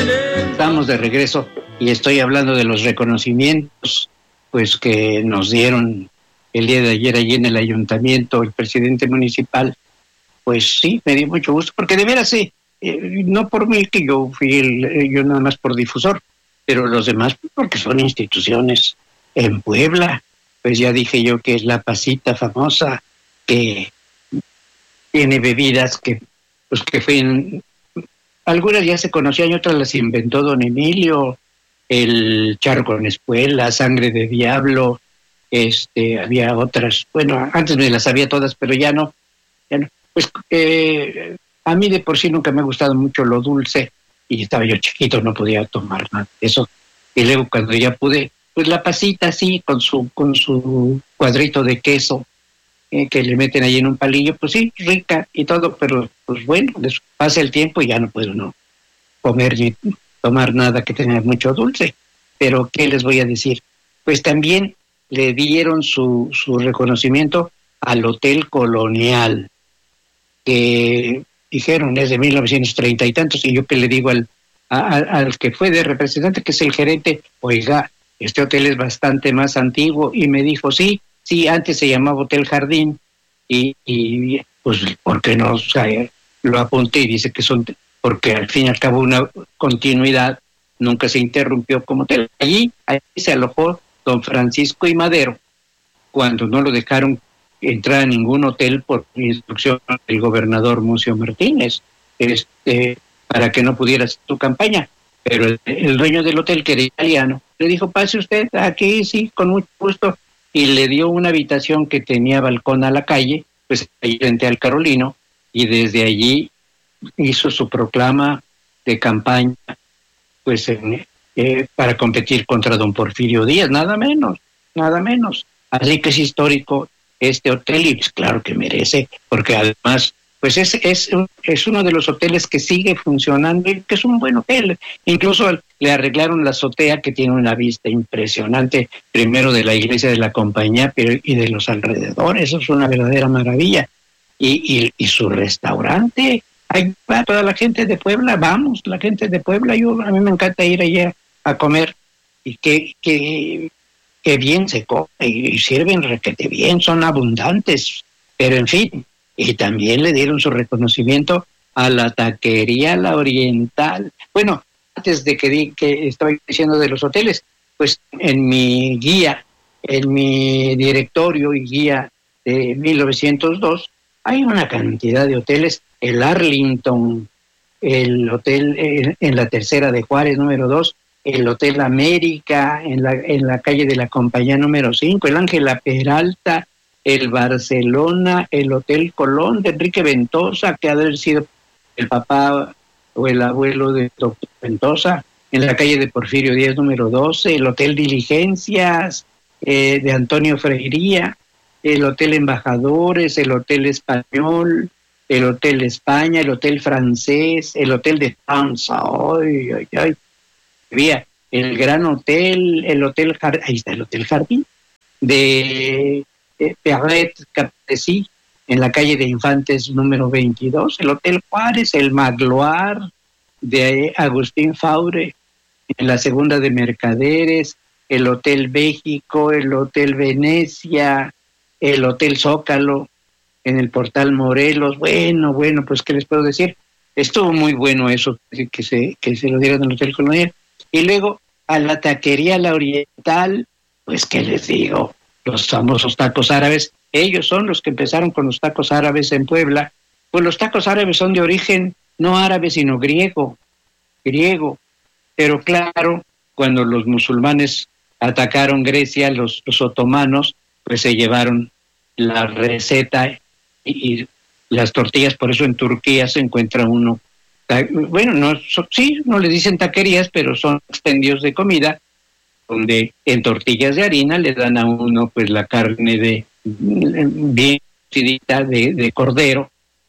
Estamos de regreso y estoy hablando de los reconocimientos pues que nos dieron el día de ayer allí en el ayuntamiento, el presidente municipal. Pues sí, me dio mucho gusto, porque de veras sí, no por mí, que yo fui yo nada más por difusor, pero los demás porque son instituciones en Puebla. Pues ya dije yo que es la Pasita famosa, que tiene bebidas que fue algunas ya se conocían y otras las inventó don Emilio, el charro con espuela, sangre de diablo, había otras, bueno, antes me las sabía todas, pero ya no. Pues a mí de por sí nunca me ha gustado mucho lo dulce, y estaba yo chiquito, no podía tomar nada de eso. Y luego cuando ya pude, pues la Pasita así, con su cuadrito de queso, que le meten ahí en un palillo, pues sí, rica y todo, pero pues bueno, pasa el tiempo y ya no puedo no comer ni tomar nada que tenga mucho dulce. Pero ¿qué les voy a decir? Pues también le dieron su reconocimiento al Hotel Colonial, que dijeron es de 1930 y tantos, y yo que le digo al que fue de representante, que es el gerente, oiga, este hotel es bastante más antiguo, y me dijo, sí, antes se llamaba Hotel Jardín, y pues, ¿por qué no? O sea, lo apunté y dice que son, porque al fin y al cabo una continuidad, nunca se interrumpió como hotel. Ahí se alojó don Francisco I. Madero, cuando no lo dejaron entrar a ningún hotel por instrucción del gobernador Mucio Martínez, para que no pudiera hacer su campaña. Pero el dueño del hotel, que era italiano, le dijo, pase usted aquí, sí, con mucho gusto, y le dio una habitación que tenía balcón a la calle, pues ahí frente al Carolino, y desde allí hizo su proclama de campaña, pues para competir contra don Porfirio Díaz, nada menos. Así que es histórico este hotel, y pues claro que merece, porque además pues es uno de los hoteles que sigue funcionando y que es un buen hotel. Incluso le arreglaron la azotea, que tiene una vista impresionante, primero de la iglesia de la Compañía, y de los alrededores. Eso es una verdadera maravilla. Y su restaurante, ahí va toda la gente de Puebla, vamos, la gente de Puebla, a mí me encanta ir allá a comer, y que bien se come, y sirven requete bien, son abundantes, pero en fin. Y también le dieron su reconocimiento a la Taquería La Oriental. Bueno, antes de que estoy diciendo de los hoteles, pues en mi guía, en mi directorio y guía de 1902, hay una cantidad de hoteles. El Arlington, el hotel en la Tercera de Juárez, número 2, el Hotel América, en la calle de la Compañía número 5, el Ángela Peralta, el Barcelona, el Hotel Colón de Enrique Ventosa, que ha de haber sido el papá o el abuelo de doctor Ventosa, en la calle de Porfirio Díaz número 12, el Hotel Diligencias de Antonio Freiría, el Hotel Embajadores, el Hotel Español, el Hotel España, el Hotel Francés, el Hotel de Francia, había el Gran Hotel, el Hotel Jardín, ahí está el Hotel Jardín, de Perret Capdecí, en la calle de Infantes número 22, el Hotel Juárez, el Magloire de Agustín Faure, en la Segunda de Mercaderes, el Hotel México, el Hotel Venecia, el Hotel Zócalo, en el Portal Morelos. Bueno, pues ¿qué les puedo decir? Estuvo muy bueno eso, que se lo dieron al Hotel Colonial. Y luego a la Taquería La Oriental, pues ¿qué les digo? Los famosos tacos árabes, ellos son los que empezaron con los tacos árabes en Puebla. Pues los tacos árabes son de origen no árabe, sino griego. Pero claro, cuando los musulmanes atacaron Grecia, los otomanos, pues se llevaron la receta y las tortillas. Por eso en Turquía se encuentra uno, bueno, no le dicen taquerías, pero son expendios de comida, donde en tortillas de harina le dan a uno pues la carne bien cocidita de cordero,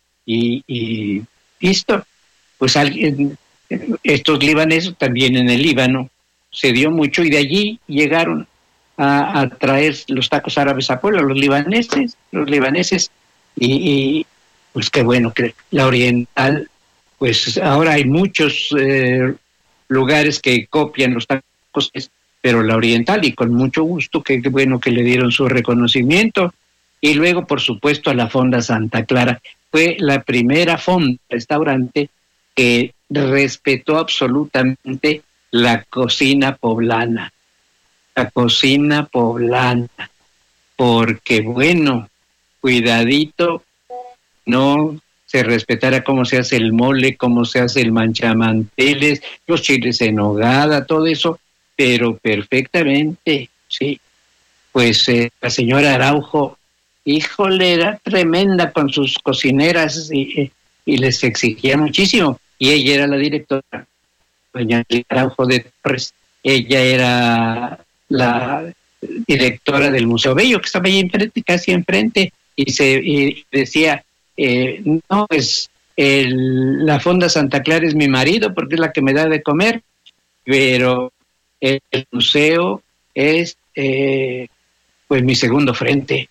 y listo. Pues estos libaneses, también en el Líbano se dio mucho, y de allí llegaron a traer los tacos árabes a Puebla, los libaneses, y pues qué bueno que La Oriental, pues ahora hay muchos lugares que copian los tacos, pero la Oriental, y con mucho gusto, qué bueno que le dieron su reconocimiento. Y luego, por supuesto, a la Fonda Santa Clara. Fue la primera fonda, restaurante, que respetó absolutamente la cocina poblana. La cocina poblana. Porque, bueno, cuidadito, no se respetara cómo se hace el mole, cómo se hace el manchamanteles, los chiles en nogada, todo eso, pero perfectamente, sí. Pues la señora Araujo, híjole, era tremenda con sus cocineras y les exigía muchísimo. Y ella era la directora, doña Araujo de Torres. Ella era la directora del Museo Bello, que estaba ahí enfrente, casi enfrente, y decía, no, pues la Fonda Santa Clara es mi marido porque es la que me da de comer, pero el museo es pues mi segundo frente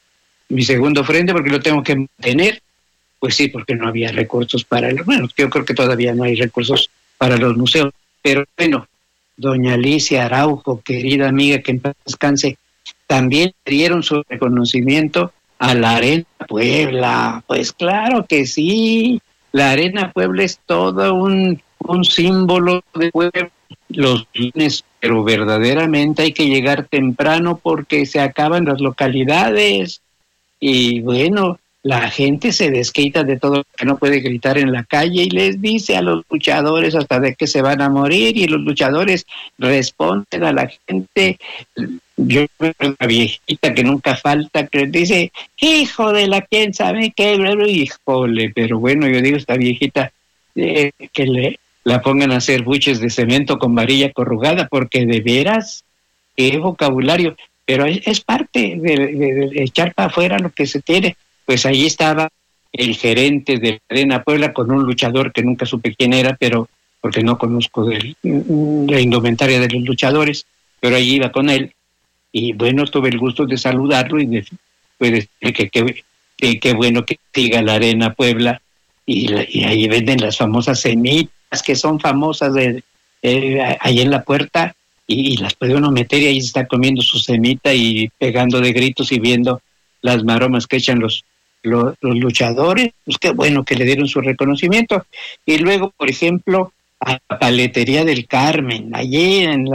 porque lo tengo que mantener. Pues sí, porque no había recursos bueno, yo creo que todavía no hay recursos para los museos, pero bueno, doña Alicia Araujo, querida amiga, que en paz descanse, también dieron su reconocimiento a la Arena Puebla. Pues claro que sí, la Arena Puebla es todo un símbolo de Puebla los lunes, pero verdaderamente hay que llegar temprano porque se acaban las localidades. Y bueno, la gente se desquita de todo, que no puede gritar en la calle, y les dice a los luchadores hasta de que se van a morir, y los luchadores responden a la gente. Yo veo una viejita que nunca falta, que dice, hijo de la quién sabe qué, híjole, pero bueno, yo digo, esta viejita, que la pongan a hacer buches de cemento con varilla corrugada, porque de veras, qué vocabulario. Pero es parte de echar para afuera lo que se tiene. Pues ahí estaba el gerente de Arena Puebla con un luchador que nunca supe quién era, pero porque no conozco la indumentaria de los luchadores, pero ahí iba con él. Y bueno, tuve el gusto de saludarlo y de decir que qué bueno que siga la Arena Puebla. Y ahí venden las famosas semitas que son famosas ahí en la puerta. Y las puede uno meter y ahí se está comiendo su semita y pegando de gritos y viendo las maromas que echan los luchadores. Pues qué bueno que le dieron su reconocimiento. Y luego, por ejemplo, a la Paletería del Carmen, allí en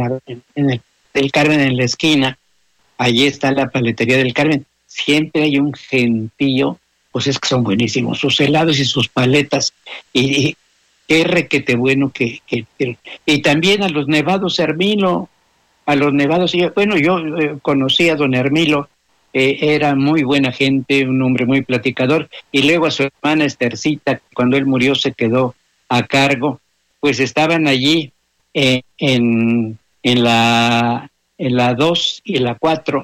el Carmen, en la esquina, allí está la Paletería del Carmen. Siempre hay un gentío, pues es que son buenísimos sus helados y sus paletas. Y qué requete bueno y también a los Nevados Hermilo, bueno, yo conocí a don Hermilo, era muy buena gente, un hombre muy platicador, y luego a su hermana Estercita, cuando él murió se quedó a cargo, pues estaban allí en la 2 y la 4,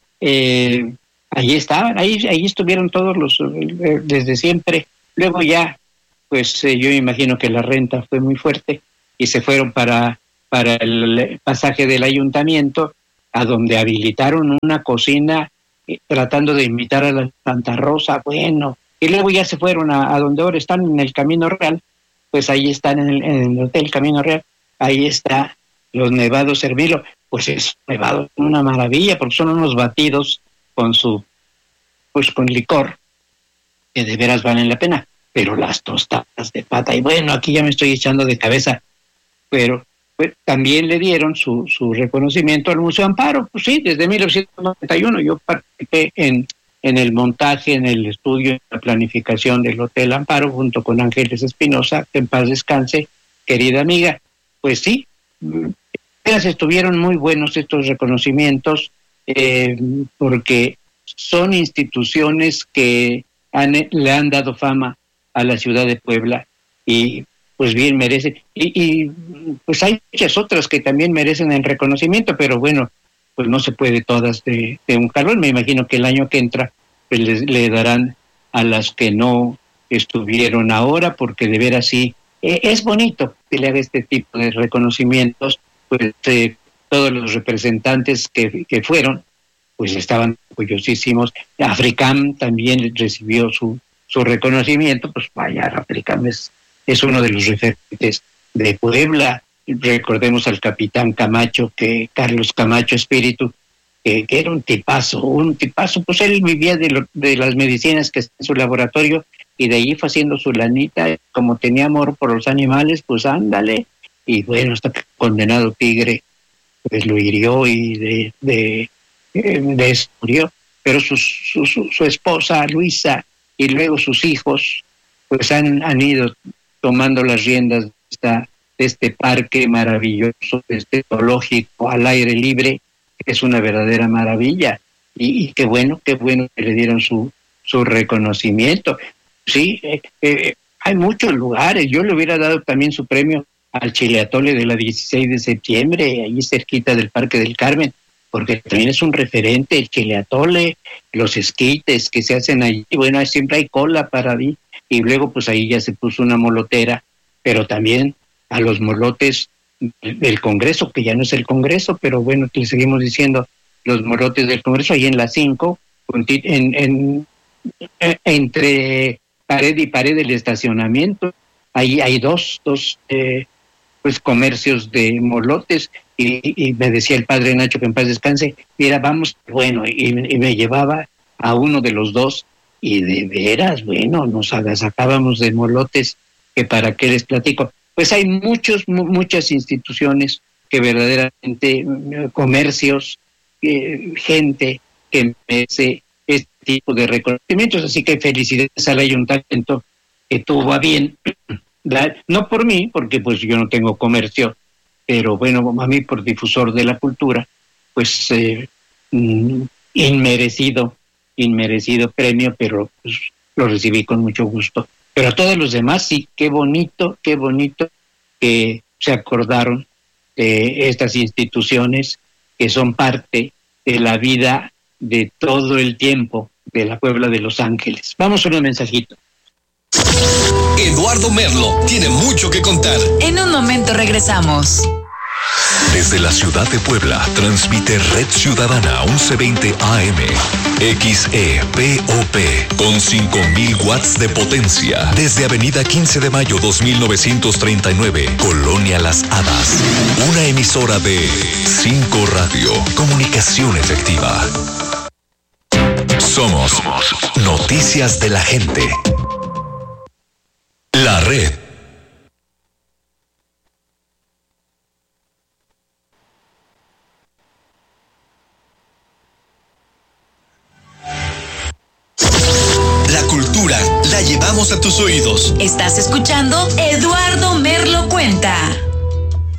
allí estaban, ahí estuvieron todos desde siempre. Luego ya pues yo imagino que la renta fue muy fuerte y se fueron para el pasaje del ayuntamiento, a donde habilitaron una cocina tratando de imitar a la Santa Rosa, bueno, y luego ya se fueron a donde ahora están en el Camino Real, pues ahí están en el Hotel Camino Real, ahí está los Nevados Hermilo, pues es nevado, una maravilla, porque son unos batidos con con licor, que de veras valen la pena. Pero las tostadas de pata, y bueno, aquí ya me estoy echando de cabeza, pero pues, también le dieron su reconocimiento al Museo Amparo. Pues sí, desde 1991 yo participé en el montaje, en el estudio, en la planificación del Hotel Amparo, junto con Ángeles Espinosa, que en paz descanse, querida amiga. Pues sí, estuvieron muy buenos estos reconocimientos, porque son instituciones que le han dado fama a la ciudad de Puebla y pues bien merecen. Y pues hay muchas otras que también merecen el reconocimiento, pero bueno, pues no se puede todas de un jalón. Me imagino que el año que entra pues le darán a las que no estuvieron ahora, porque de veras sí, es bonito que le haga este tipo de reconocimientos, pues todos los representantes que fueron, pues estaban orgullosísimos. Africam también recibió su reconocimiento, pues vaya, Africam es uno de los referentes de Puebla, recordemos al capitán Camacho, Carlos Camacho Espíritu, que era un tipazo, pues él vivía de las medicinas que está en su laboratorio y de ahí fue haciendo su lanita, como tenía amor por los animales, pues ándale, y bueno, hasta que el condenado tigre pues lo hirió y de eso murió, pero su esposa Luisa y luego sus hijos pues han ido tomando las riendas de este parque maravilloso, de este zoológico al aire libre, que es una verdadera maravilla, y qué bueno que le dieron su reconocimiento. Sí, hay muchos lugares. Yo le hubiera dado también su premio al Chile Atole de la 16 de septiembre, ahí cerquita del Parque del Carmen, porque también es un referente el Chile Atole, los esquites que se hacen allí. Bueno, siempre hay cola para ahí, y luego pues ahí ya se puso una molotera, pero también a los molotes del Congreso, que ya no es el Congreso, pero bueno, le seguimos diciendo los molotes del Congreso, ahí en la 5, entre pared y pared del estacionamiento, ahí hay dos pues comercios de molotes, y me decía el padre Nacho, que en paz descanse, mira, vamos, bueno, y me llevaba a uno de los dos, y de veras, bueno, nos agasacábamos de molotes, que para qué les platico. Pues hay muchas instituciones que verdaderamente, comercios, gente que merece este tipo de reconocimientos, así que felicidades al ayuntamiento que tuvo a bien, no por mí, porque pues yo no tengo comercio, pero bueno, a mí por difusor de la cultura, pues inmerecido premio, pero pues, lo recibí con mucho gusto. Pero a todos los demás sí, qué bonito que se acordaron de estas instituciones que son parte de la vida de todo el tiempo de la Puebla de Los Ángeles. Vamos a un mensajito. Eduardo Merlo tiene mucho que contar. En un momento regresamos. Desde la ciudad de Puebla, transmite Red Ciudadana 1120 AM, XEPOP, con 5,000 watts de potencia. Desde Avenida 15 de Mayo 2939, Colonia Las Hadas. Una emisora de 5 Radio, comunicación efectiva. Somos Noticias de la Gente. La Red. La cultura la llevamos a tus oídos. Estás escuchando Eduardo Merlo Cuenta.